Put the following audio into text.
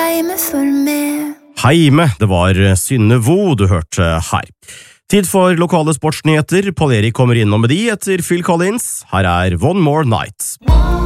heime for meg. Heime, det var Synne Vo du hørte her. Tid for lokale sportsnyheter. Pål Erik kommer innom med de etter Phil Collins. Her er One More Night.